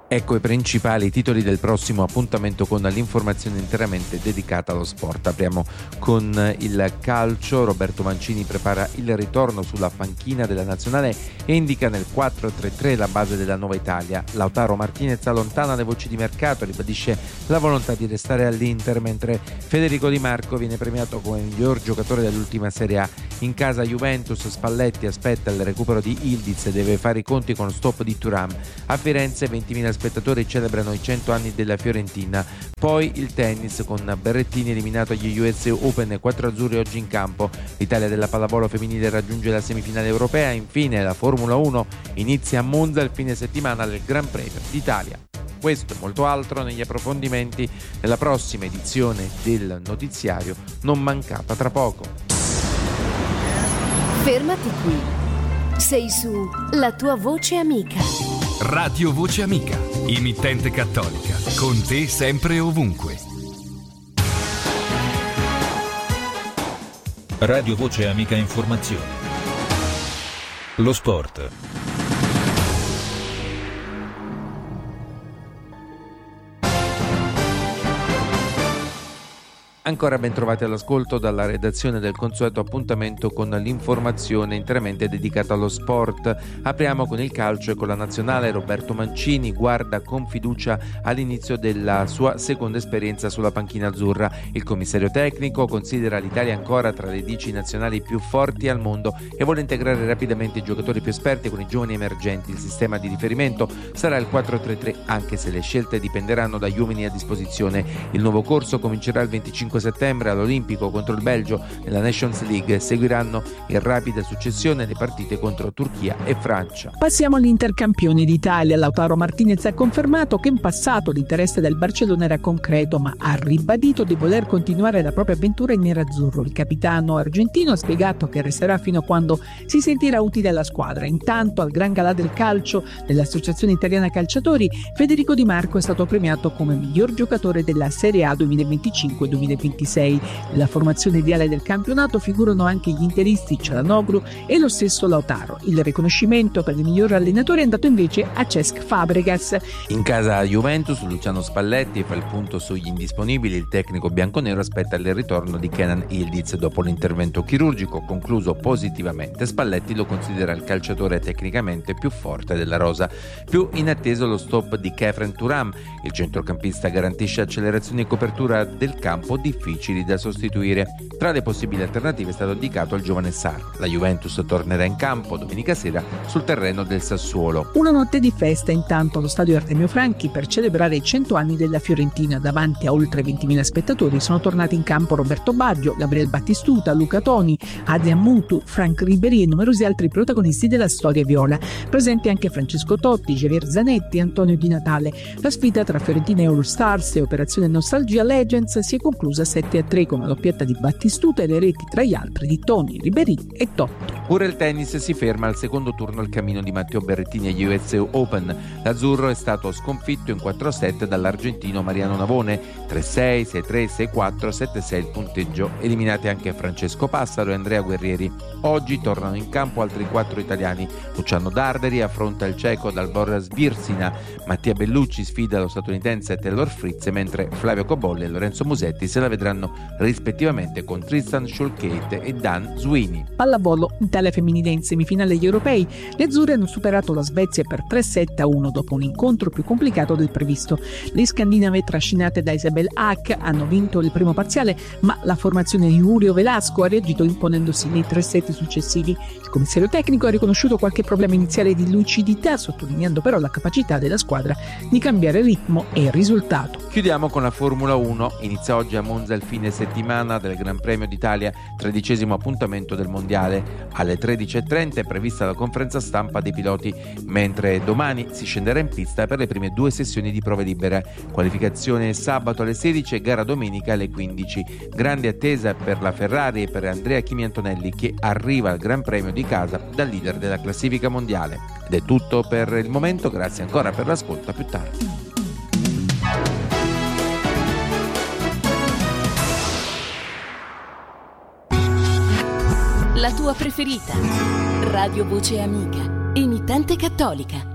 Ecco i principali titoli del prossimo appuntamento con l'informazione interamente dedicata allo sport. Apriamo con il calcio. Roberto Mancini prepara il ritorno sulla panchina della nazionale e indica nel 4-3-3 la base della nuova Italia. Lautaro Martinez allontana le voci di mercato e ribadisce la volontà di restare all'Inter, mentre Federico Di Marco viene premiato come miglior giocatore dell'ultima Serie A. In casa Juventus, Spalletti aspetta il recupero di Ildiz e deve fare i conti con lo stop di Thuram. A Firenze 20.000 spettatori celebrano i 100 anni della Fiorentina. Poi il tennis con Berrettini eliminato agli US Open e 4 azzurri oggi in campo. L'Italia della pallavolo femminile raggiunge la semifinale europea. Infine la Formula 1 inizia a Monza il fine settimana del Gran Premio d'Italia. Questo e molto altro negli approfondimenti della prossima edizione del notiziario, non mancata tra poco. Fermati qui. Sei su La tua voce amica. Radio Voce Amica, emittente cattolica, con te sempre e ovunque. Radio Voce Amica Informazione. Lo sport. Ancora ben trovati all'ascolto dalla redazione del consueto appuntamento con l'informazione interamente dedicata allo sport. Apriamo con il calcio e con la nazionale. Roberto Mancini guarda con fiducia all'inizio della sua seconda esperienza sulla panchina azzurra. Il commissario tecnico considera l'Italia ancora tra le 10 nazionali più forti al mondo e vuole integrare rapidamente i giocatori più esperti con i giovani emergenti. Il sistema di riferimento sarà il 4-3-3, anche se le scelte dipenderanno dagli uomini a disposizione. Il nuovo corso comincerà il 25 settembre all'Olimpico contro il Belgio. Nella Nations League seguiranno in rapida successione le partite contro Turchia e Francia. Passiamo all'Intercampioni d'Italia. Lautaro Martinez ha confermato che in passato l'interesse del Barcellona era concreto, ma ha ribadito di voler continuare la propria avventura in nerazzurro. Il capitano argentino ha spiegato che resterà fino a quando si sentirà utile alla squadra. Intanto al Gran Galà del calcio dell'Associazione Italiana Calciatori, Federico Di Marco è stato premiato come miglior giocatore della Serie A 2025-2026. Nella formazione ideale del campionato figurano anche gli interisti Çalhanoğlu e lo stesso Lautaro. Il riconoscimento per il miglior allenatore è andato invece a Cesc Fabregas. In casa Juventus, Luciano Spalletti fa il punto sugli indisponibili. Il tecnico bianconero aspetta il ritorno di Kenan Ildiz dopo l'intervento chirurgico concluso positivamente. Spalletti lo considera il calciatore tecnicamente più forte della rosa. Più inatteso lo stop di Khéphren Thuram. Il centrocampista garantisce accelerazione e copertura del campo difficili da sostituire. Tra le possibili alternative è stato indicato il giovane Sarr. La Juventus tornerà in campo domenica sera sul terreno del Sassuolo. Una notte di festa intanto allo stadio Artemio Franchi per celebrare i 100 anni della Fiorentina. Davanti a oltre 20.000 spettatori sono tornati in campo Roberto Baggio, Gabriel Battistuta, Luca Toni, Adrian Mutu, Frank Ribéry e numerosi altri protagonisti della storia viola. Presenti anche Francesco Totti, Javier Zanetti e Antonio Di Natale. La sfida tra Fiorentina e All Stars e Operazione Nostalgia Legends si è conclusa 7-3 con la doppietta di Battistuta e le reti tra gli altri di Toni, Ribéry e Totti. Pure il tennis si ferma al secondo turno il cammino di Matteo Berrettini agli US Open. L'azzurro è stato sconfitto in 4-7 dall'argentino Mariano Navone, 3-6, 6-3, 6-4, 7-6 il punteggio. Eliminati anche Francesco Passaro e Andrea Guerrieri. Oggi tornano in campo altri 4 italiani. Luciano Darderi affronta il ceco Dalbor Svirsina, Mattia Bellucci sfida lo statunitense Taylor Fritz, mentre Flavio Cobolli e Lorenzo Musetti se la vedranno rispettivamente con Tristan Schulkate e Dan Sweeney. Pallavolo, Italia femminile in semifinale agli europei. Le azzurre hanno superato la Svezia per 3-7-1 dopo un incontro più complicato del previsto. Le scandinave trascinate da Isabel Hack hanno vinto il primo parziale, ma la formazione di Julio Velasco ha reagito imponendosi nei 3 set successivi. Il commissario tecnico ha riconosciuto qualche problema iniziale di lucidità, sottolineando però la capacità della squadra di cambiare ritmo e risultato. Chiudiamo con la Formula 1. Inizia oggi a Monza il fine settimana del Gran Premio d'Italia, 13° appuntamento del mondiale. Alle 13.30 è prevista la conferenza stampa dei piloti, mentre domani si scenderà in pista per le prime 2 sessioni di prove libere. Qualificazione sabato alle 16 e gara domenica alle 15. Grande attesa per la Ferrari e per Andrea Chimi Antonelli, che arriva al Gran Premio di casa dal leader della classifica mondiale. Ed è tutto per il momento, grazie ancora per l'ascolto, a più tardi. La tua preferita. Radio Voce Amica, emittente cattolica.